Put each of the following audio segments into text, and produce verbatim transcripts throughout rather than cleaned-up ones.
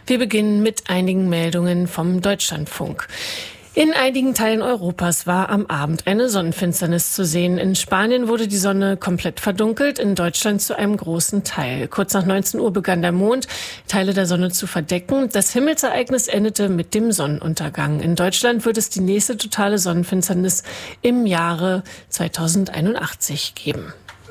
Wir beginnen mit einigen Meldungen vom Deutschlandfunk. In einigen Teilen Europas war am Abend eine Sonnenfinsternis zu sehen. In Spanien wurde die Sonne komplett verdunkelt, in Deutschland zu einem großen Teil. Kurz nach neunzehn Uhr begann der Mond, Teile der Sonne zu verdecken. Das Himmelsereignis endete mit dem Sonnenuntergang. In Deutschland wird es die nächste totale Sonnenfinsternis im Jahre zweitausendeinundachtzig geben.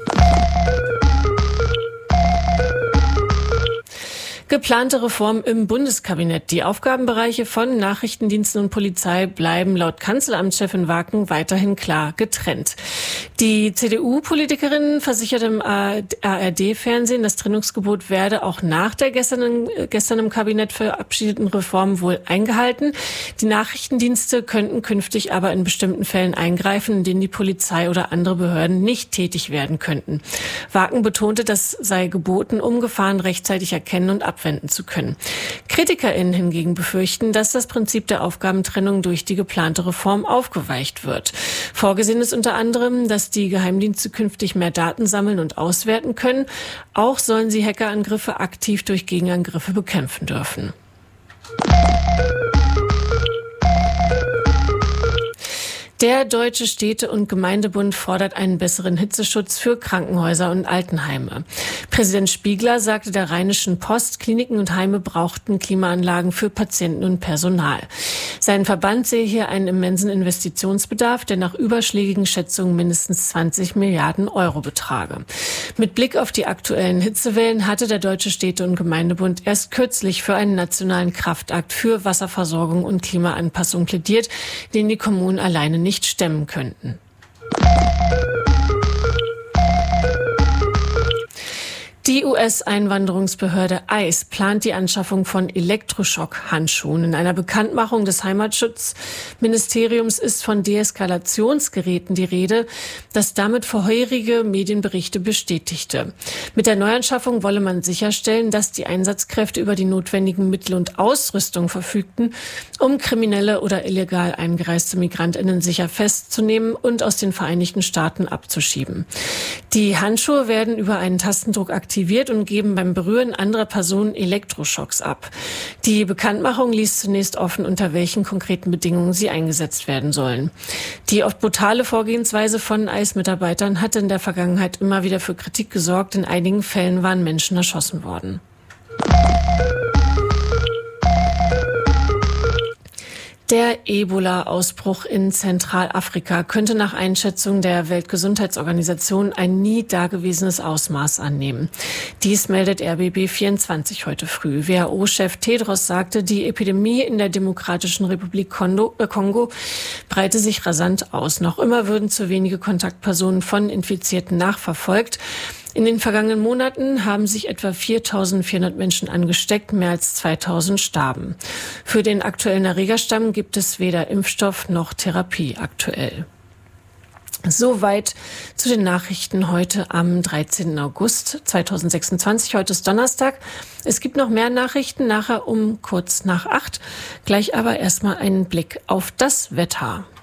Geplante Reform im Bundeskabinett. Die Aufgabenbereiche von Nachrichtendiensten und Polizei bleiben laut Kanzleramtschefin Waken weiterhin klar getrennt. Die C D U-Politikerin versicherte im A R D-Fernsehen, das Trennungsgebot werde auch nach der gestern, gestern im Kabinett verabschiedeten Reform wohl eingehalten. Die Nachrichtendienste könnten künftig aber in bestimmten Fällen eingreifen, in denen die Polizei oder andere Behörden nicht tätig werden könnten. Waken betonte, das sei geboten, um Gefahren rechtzeitig erkennen und abwenden zu können. KritikerInnen hingegen befürchten, dass das Prinzip der Aufgabentrennung durch die geplante Reform aufgeweicht wird. Vorgesehen ist unter anderem, dass die Geheimdienste künftig mehr Daten sammeln und auswerten können. Auch sollen sie Hackerangriffe aktiv durch Gegenangriffe bekämpfen dürfen. Der Deutsche Städte- und Gemeindebund fordert einen besseren Hitzeschutz für Krankenhäuser und Altenheime. Präsident Spiegler sagte der Rheinischen Post, Kliniken und Heime brauchten Klimaanlagen für Patienten und Personal. Sein Verband sehe hier einen immensen Investitionsbedarf, der nach überschlägigen Schätzungen mindestens zwanzig Milliarden Euro betrage. Mit Blick auf die aktuellen Hitzewellen hatte der Deutsche Städte- und Gemeindebund erst kürzlich für einen nationalen Kraftakt für Wasserversorgung und Klimaanpassung plädiert, den die Kommunen alleine nicht stemmen könnten. Die U S-Einwanderungsbehörde I C E plant die Anschaffung von Elektroschock-Handschuhen. In einer Bekanntmachung des Heimatschutzministeriums ist von Deeskalationsgeräten die Rede, das damit vorherige Medienberichte bestätigte. Mit der Neuanschaffung wolle man sicherstellen, dass die Einsatzkräfte über die notwendigen Mittel und Ausrüstung verfügten, um kriminelle oder illegal eingereiste MigrantInnen sicher festzunehmen und aus den Vereinigten Staaten abzuschieben. Die Handschuhe werden über einen Tastendruck aktiviert und geben beim Berühren anderer Personen Elektroschocks ab. Die Bekanntmachung ließ zunächst offen, unter welchen konkreten Bedingungen sie eingesetzt werden sollen. Die oft brutale Vorgehensweise von I C E-Mitarbeitern hatte in der Vergangenheit immer wieder für Kritik gesorgt. In einigen Fällen waren Menschen erschossen worden. Der Ebola-Ausbruch in Zentralafrika könnte nach Einschätzung der Weltgesundheitsorganisation ein nie dagewesenes Ausmaß annehmen. Dies meldet R B B vierundzwanzig heute früh. W H O-Chef Tedros sagte, die Epidemie in der Demokratischen Republik Kongo, äh Kongo breite sich rasant aus. Noch immer würden zu wenige Kontaktpersonen von Infizierten nachverfolgt. In den vergangenen Monaten haben sich etwa viertausendvierhundert Menschen angesteckt, mehr als zweitausend starben. Für den aktuellen Erregerstamm gibt es weder Impfstoff noch Therapie aktuell. Soweit zu den Nachrichten heute am dreizehnten August zweitausendsechsundzwanzig. Heute ist Donnerstag. Es gibt noch mehr Nachrichten, nachher um kurz nach acht. Gleich aber erstmal einen Blick auf das Wetter.